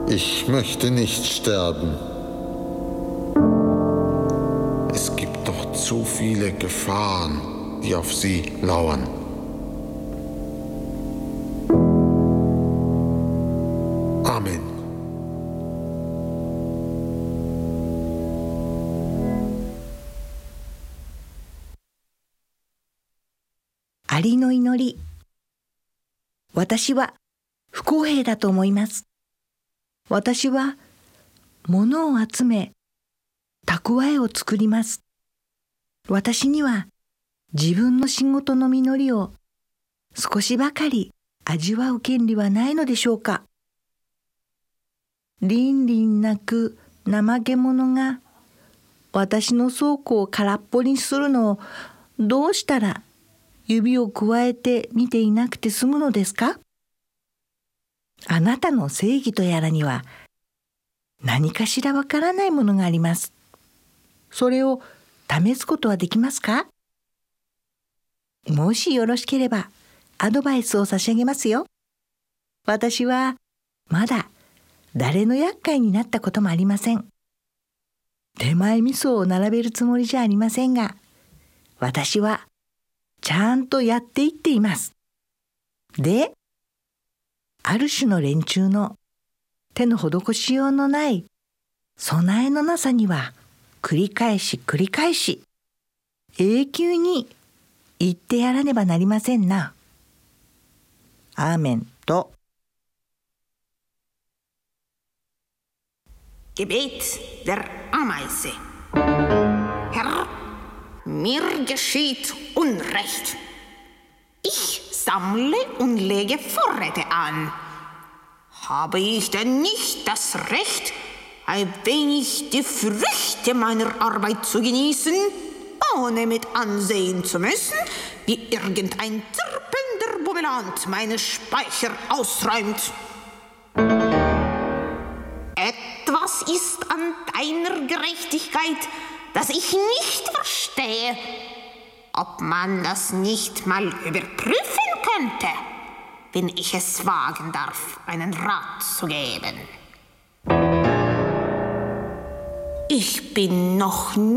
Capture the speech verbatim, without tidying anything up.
Ich möchte nicht sterben. Es gibt doch zu viele Gefahren, die auf sie lauern. Amen. アリの祈り。私は不公平だと思います。私は物を集め、蓄えを作ります。私には自分の仕事の実りを少しばかり味わう権利はないのでしょうか。凛々なく怠け者が私の倉庫を空っぽにするのをどうしたら指をくわえて見ていなくて済むのですか。あなたの正義とやらには何かしらわからないものがあります。それを試すことはできますか。もしよろしければアドバイスを差し上げますよ。私はまだ誰の厄介になったこともありません。手前味噌を並べるつもりじゃありませんが、私はちゃんとやっていっています。で、ある種の連中の手の施しようのない備えのなさには繰り返し繰り返し永久に言ってやらねばなりませんな。アーメンと。 Gebet der Ameise. Herr, mir geschieht Unrecht. Ich sammle und lege Vorräte an. Habe ich denn nicht das Recht, ein wenig die Früchte meiner Arbeit zu genießen, ohne mit ansehen zu müssen, wie irgendein zirpender Bumelant meine Speicher ausräumt? Etwas ist an deiner Gerechtigkeit, das ich nicht verstehe. Ob man das nicht mal überprüfen könnte, wenn ich es wagen darf, einen Rat zu geben. Ich bin noch nie